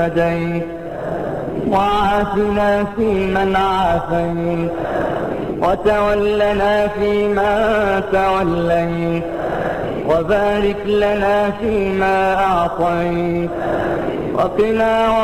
هديت وعافنا فيمن عافيت وتولنا فيما توليت وبارك لنا فيما أعطيت وقنا